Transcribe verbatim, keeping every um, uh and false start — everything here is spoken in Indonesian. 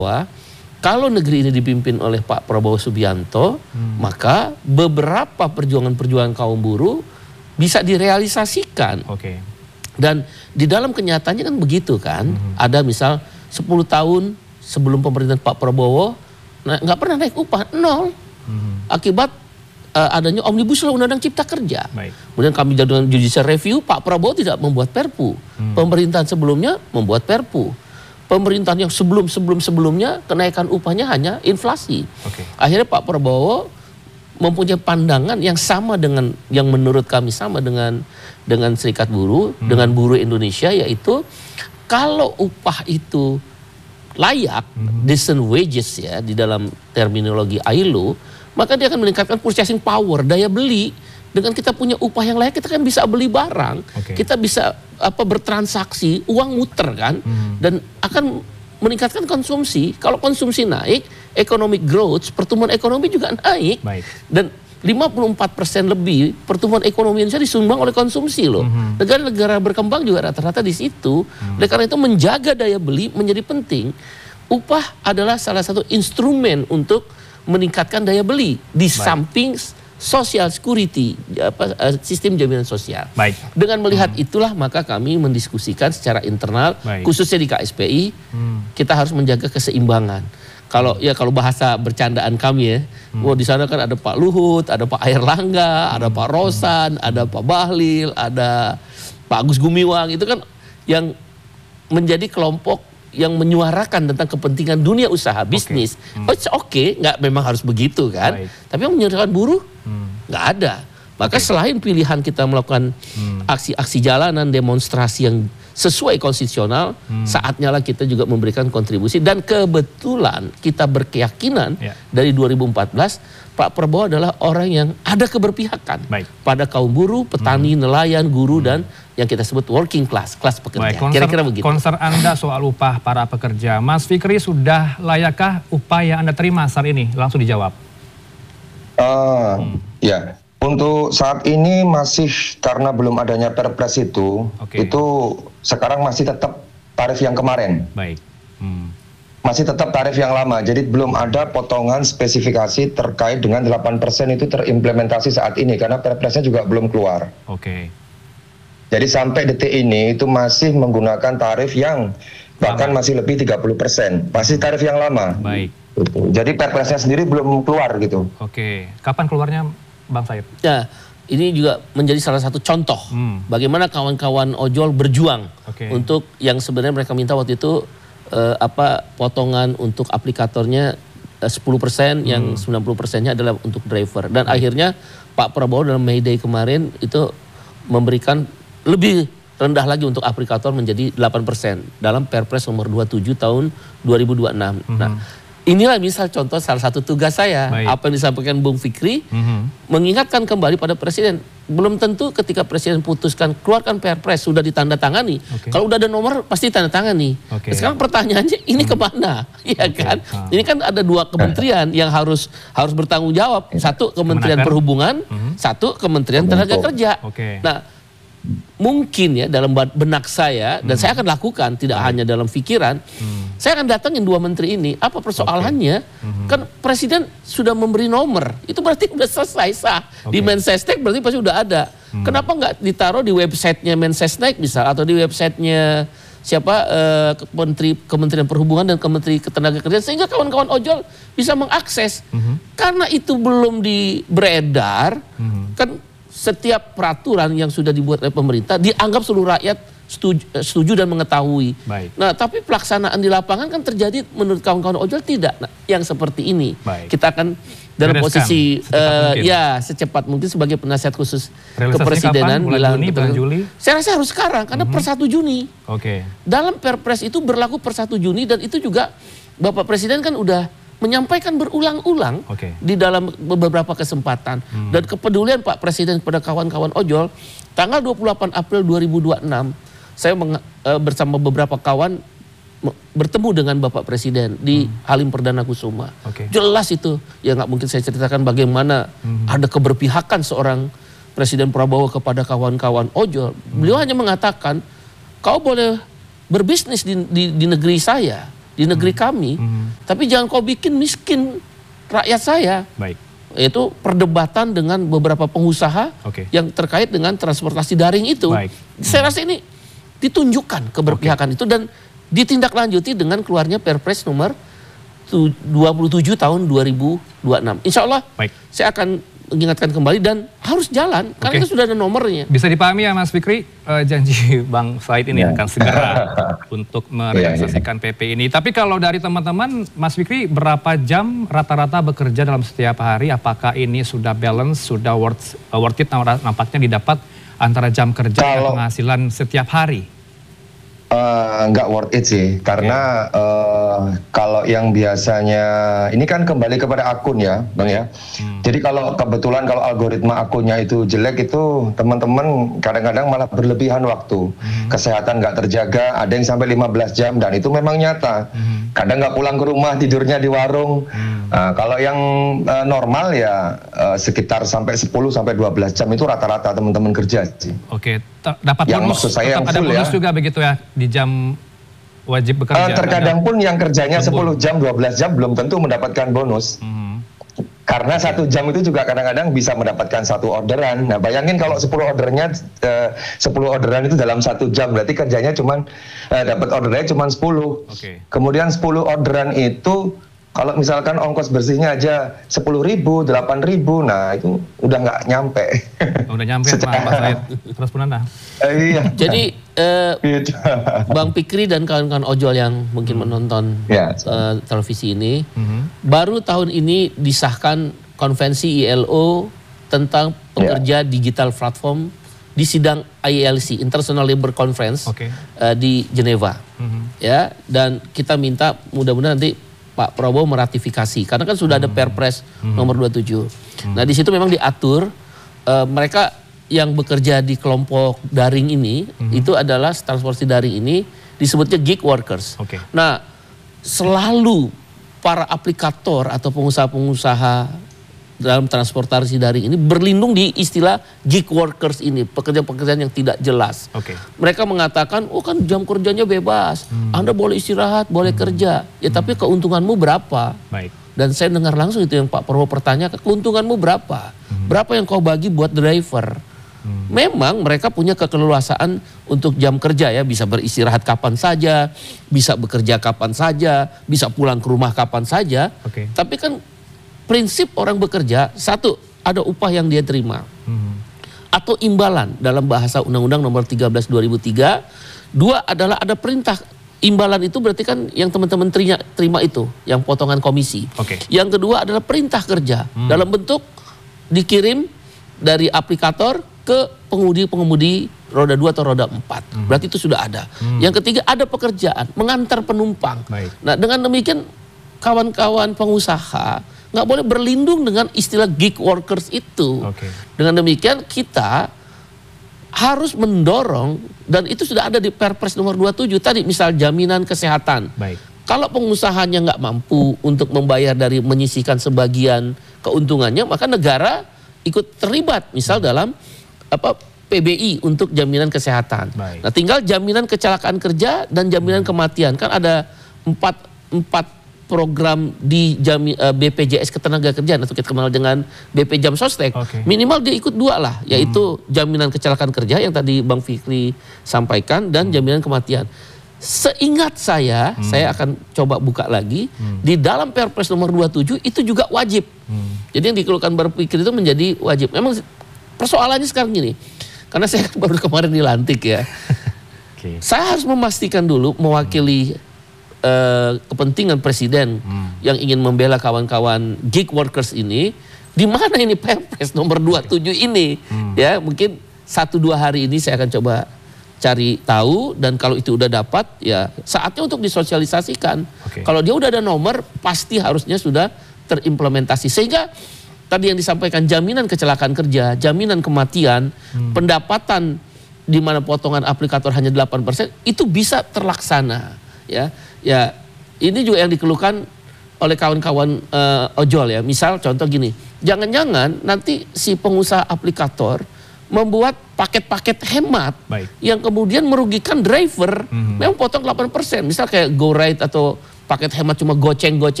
bahwa kalau negeri ini dipimpin oleh Pak Prabowo Subianto, hmm. maka beberapa perjuangan-perjuangan kaum buruh bisa direalisasikan. Oke. Dan di dalam kenyataannya kan begitu kan. Hmm. Ada misal sepuluh tahun sebelum pemerintahan Pak Prabowo nggak pernah naik upah, nol. Hmm. Akibat uh, adanya Omnibus Law Undang-Undang Cipta Kerja. Baik. Kemudian kami jadikan judicial review, Pak Prabowo tidak membuat perpu. Hmm. Pemerintahan sebelumnya membuat perpu. Pemerintahan yang sebelum-sebelum-sebelumnya kenaikan upahnya hanya inflasi. Okay. Akhirnya Pak Prabowo mempunyai pandangan yang sama dengan yang menurut kami sama dengan dengan Serikat Buruh, hmm. dengan buruh Indonesia, yaitu kalau upah itu layak, hmm. decent wages ya di dalam terminologi I L O, maka dia akan meningkatkan purchasing power, daya beli. Dengan kita punya upah yang layak, kita kan bisa beli barang, okay. kita bisa apa bertransaksi, uang muter kan, hmm. dan akan meningkatkan konsumsi. Kalau konsumsi naik, economic growth, pertumbuhan ekonomi juga naik. Baik. Dan lima puluh empat persen lebih pertumbuhan ekonomi Indonesia disumbang oleh konsumsi loh. Hmm. Negara-negara berkembang juga rata-rata di situ. Hmm. Oleh karena itu menjaga daya beli menjadi penting. Upah adalah salah satu instrumen untuk meningkatkan daya beli di Baik. samping social security, apa, sistem jaminan sosial. Baik. Dengan melihat hmm. itulah maka kami mendiskusikan secara internal, Baik. khususnya di K S P I, hmm. kita harus menjaga keseimbangan. Kalau ya kalau bahasa bercandaan kami ya, hmm. oh, di sana kan ada Pak Luhut, ada Pak Airlangga, hmm. ada Pak Rosan, hmm. ada Pak Bahlil, ada Pak Agus Gumiwang, itu kan yang menjadi kelompok yang menyuarakan tentang kepentingan dunia usaha bisnis. Okay. Hmm. Oh, it's okay, nggak memang harus begitu kan. Baik. Tapi yang menyuarakan buruh hmm. nggak ada. Maka okay. selain pilihan kita melakukan aksi-aksi hmm. jalanan, demonstrasi yang sesuai konstitusional, hmm. saatnya lah kita juga memberikan kontribusi. Dan kebetulan kita berkeyakinan yeah. dari dua ribu empat belas Pak Prabowo adalah orang yang ada keberpihakan Baik. pada kaum buruh, petani, hmm. nelayan, guru, hmm. dan yang kita sebut working class, kelas pekerja. Kira-kira begitu. Konser Anda soal upah para pekerja, Mas Fikri, sudah layakkah upah yang Anda terima saat ini? Langsung dijawab. Uh, hmm. Ya, untuk saat ini masih karena belum adanya Perpres itu, okay. itu sekarang masih tetap tarif yang kemarin. Baik. Hmm. Masih tetap tarif yang lama, jadi belum ada potongan spesifikasi terkait dengan delapan persen itu terimplementasi saat ini, karena Perpresnya juga belum keluar. Oke. Okay. Jadi sampai detik ini itu masih menggunakan tarif yang bahkan lama. Masih lebih tiga puluh persen, masih tarif yang lama. Baik. Gitu. Jadi Perpresnya sendiri belum keluar gitu. Oke, kapan keluarnya Bang Said? Ya, ini juga menjadi salah satu contoh hmm. bagaimana kawan-kawan ojol berjuang okay. untuk yang sebenarnya mereka minta waktu itu Uh, apa potongan untuk aplikatornya uh, sepuluh persen, hmm. yang sembilan puluh persennya adalah untuk driver. Dan hmm. akhirnya Pak Prabowo dalam May Day kemarin itu memberikan lebih rendah lagi untuk aplikator menjadi delapan persen dalam Perpres nomor dua puluh tujuh tahun dua ribu dua puluh enam. Hmm. Nah, inilah misal contoh salah satu tugas saya. Baik. Apa yang disampaikan Bung Fikri, hmm. mengingatkan kembali pada Presiden. Belum tentu ketika Presiden putuskan keluarkan Perpres sudah ditandatangani. Okay. Kalau udah ada nomor pasti ditandatangani. Okay. Sekarang pertanyaannya ini hmm. kemana? Iya okay. kan? Hmm. Ini kan ada dua kementerian yang harus harus bertanggung jawab. Satu Kementerian Kemenaker. Perhubungan, hmm. satu Kementerian Tenaga Kerja. Okay. Nah, mungkin ya dalam benak saya, dan hmm. saya akan lakukan tidak hmm. hanya dalam pikiran, hmm. saya akan datangin dua menteri ini. Apa persoalannya? Okay. Hmm. Kan Presiden sudah memberi nomor, itu berarti udah selesai sah. Okay. Di Mensesnek berarti pasti udah ada. Hmm. Kenapa nggak ditaruh di websitenya Mensesnek misal, atau di websitenya siapa uh, Menteri Kementerian Perhubungan dan Kementerian Ketenagakerjaan, sehingga kawan-kawan ojol bisa mengakses. Hmm. Karena itu belum di beredar, hmm. kan setiap peraturan yang sudah dibuat oleh pemerintah dianggap seluruh rakyat setuju, setuju dan mengetahui. Baik. Nah, tapi pelaksanaan di lapangan kan terjadi menurut kawan-kawan ojol tidak. Nah, yang seperti ini. Baik. Kita akan dalam Bereskan, posisi uh, ya secepat mungkin sebagai penasihat khusus kepresidenan bilang Juni, bulan Juli. Saya rasa harus sekarang karena mm-hmm. per satu Juni. Oke. Okay. Dalam Perpres itu berlaku per satu Juni, dan itu juga Bapak Presiden kan udah menyampaikan berulang-ulang okay. di dalam beberapa kesempatan. Hmm. Dan kepedulian Pak Presiden kepada kawan-kawan ojol, tanggal dua puluh delapan April dua ribu dua puluh enam, saya meng, e, bersama beberapa kawan me, bertemu dengan Bapak Presiden di hmm. Halim Perdana Kusuma. Okay. Jelas itu, ya nggak mungkin saya ceritakan bagaimana hmm. ada keberpihakan seorang Presiden Prabowo kepada kawan-kawan ojol. Hmm. Beliau hanya mengatakan, kau boleh berbisnis di, di, di negeri saya, di di negeri kami. Mm-hmm. Tapi jangan kau bikin miskin rakyat saya. Baik. Itu perdebatan dengan beberapa pengusaha okay. yang terkait dengan transportasi daring itu. Baik. Saya rasa ini ditunjukkan keberpihakan okay. itu dan ditindaklanjuti dengan keluarnya Perpres nomor dua puluh tujuh tahun dua ribu dua puluh enam. Insya Allah Baik. saya akan mengingatkan kembali dan harus jalan karena okay. itu sudah ada nomornya. Bisa dipahami ya Mas Fikri, uh, janji Bang Said ini yeah. akan segera untuk merealisasikan yeah, yeah. P P ini. Tapi kalau dari teman-teman, Mas Fikri berapa jam rata-rata bekerja dalam setiap hari? Apakah ini sudah balance, sudah worth, uh, worth it nampaknya didapat antara jam kerja dan penghasilan setiap hari? Uh, nggak worth it sih, karena okay. uh, kalau yang biasanya ini kan kembali kepada akun ya, Bang ya. Hmm. Jadi kalau kebetulan kalau algoritma akunnya itu jelek itu teman-teman kadang-kadang malah berlebihan waktu, hmm. kesehatan nggak terjaga, ada yang sampai lima belas jam dan itu memang nyata. Hmm. Kadang nggak pulang ke rumah, tidurnya di warung. Hmm. Nah, kalau yang uh, normal ya uh, sekitar sampai sepuluh sampai dua belas jam itu rata-rata teman-teman kerja sih. Oke, dapat yang bonus, maksud saya tetap yang ada bonus ya. juga begitu ya di jam wajib bekerja. Uh, terkadang pun yang kerjanya sepuluh jam, dua belas jam belum tentu mendapatkan bonus. Hmm. Karena okay. satu jam itu juga kadang-kadang bisa mendapatkan satu orderan. Nah bayangin kalau sepuluh ordernya, uh, sepuluh orderan itu dalam satu jam, berarti kerjanya cuma uh, dapat ordernya cuma sepuluh. Okay. Kemudian sepuluh orderan itu kalau misalkan ongkos bersihnya aja sepuluh ribu, delapan ribu, nah itu udah nggak nyampe. Udah nyampe Pak Said. Terus pun Anda. Eh, iya. Jadi eh, Bang Fikri dan kawan-kawan ojol yang mungkin hmm. menonton ya, uh, televisi ini, hmm. baru tahun ini disahkan konvensi I L O tentang pekerja ya. digital platform di sidang I L C International Labour Conference okay. uh, di Geneva. Hmm. Ya, dan kita minta mudah-mudahan nanti Pak Prabowo meratifikasi karena kan sudah ada Perpres hmm. nomor dua puluh tujuh. Hmm. Nah di situ memang diatur uh, mereka yang bekerja di kelompok daring ini hmm. itu adalah transportasi daring ini disebutnya gig workers. Okay. Nah selalu para aplikator atau pengusaha-pengusaha dalam transportasi daring ini berlindung di istilah gig workers ini, pekerjaan-pekerjaan yang tidak jelas. Okay. Mereka mengatakan, oh kan jam kerjanya bebas, hmm. Anda boleh istirahat, boleh hmm. kerja, ya hmm. tapi keuntunganmu berapa? Baik. Dan saya dengar langsung itu yang Pak Prabowo pertanyakan, keuntunganmu berapa? Hmm. Berapa yang kau bagi buat driver? Hmm. Memang mereka punya keleluasaan untuk jam kerja ya, bisa beristirahat kapan saja, bisa bekerja kapan saja, bisa pulang ke rumah kapan saja. Okay. Tapi kan prinsip orang bekerja, satu, ada upah yang dia terima. Hmm. Atau imbalan dalam bahasa Undang-Undang nomor tiga belas dua ribu tiga. Dua adalah ada perintah. Imbalan itu berarti kan yang teman-teman terima, terima itu, yang potongan komisi. Okay. Yang kedua adalah perintah kerja. Hmm. Dalam bentuk dikirim dari aplikator ke pengemudi-pengemudi roda dua atau roda empat. Hmm. Berarti itu sudah ada. Hmm. Yang ketiga ada pekerjaan, mengantar penumpang. Baik. Nah dengan demikian kawan-kawan pengusaha nggak boleh berlindung dengan istilah gig workers itu. Okay. Dengan demikian kita harus mendorong, dan itu sudah ada di Perpres nomor dua puluh tujuh tadi, misal jaminan kesehatan. Baik. Kalau pengusahanya nggak mampu untuk membayar dari menyisihkan sebagian keuntungannya, maka negara ikut terlibat, misal hmm. dalam apa P B I untuk jaminan kesehatan. Baik. Nah tinggal jaminan kecelakaan kerja dan jaminan hmm. kematian, kan ada empat, empat program di jami, uh, B P J S Ketenagakerjaan atau kita kenal dengan B P Jam Sostek. Okay. Minimal dia ikut dua lah, yaitu hmm. jaminan kecelakaan kerja yang tadi Bang Fikri sampaikan dan hmm. jaminan kematian. Seingat saya, hmm. saya akan coba buka lagi, hmm. di dalam Perpres nomor dua puluh tujuh itu juga wajib. Hmm. Jadi yang dikeluhkan berpikir itu menjadi wajib. Memang persoalannya sekarang gini, karena saya baru kemarin dilantik ya. Okay. Saya harus memastikan dulu mewakili hmm. Uh, kepentingan presiden hmm. yang ingin membela kawan-kawan gig workers ini, di mana ini Perpres nomor dua puluh tujuh ini hmm. ya, mungkin satu dua hari ini saya akan coba cari tahu, dan kalau itu udah dapat ya saatnya untuk disosialisasikan. Okay. Kalau dia udah ada nomor pasti harusnya sudah terimplementasi, sehingga tadi yang disampaikan jaminan kecelakaan kerja, jaminan kematian, hmm. pendapatan di mana potongan aplikator hanya delapan persen itu bisa terlaksana ya. Ya, ini juga yang dikeluhkan oleh kawan-kawan uh, ojol ya. Misal contoh gini, jangan-jangan nanti si pengusaha aplikator membuat paket-paket hemat Baik. yang kemudian merugikan driver, mm-hmm. memang potong delapan persen. Misal kayak GoRide atau paket hemat cuma goceng-goceng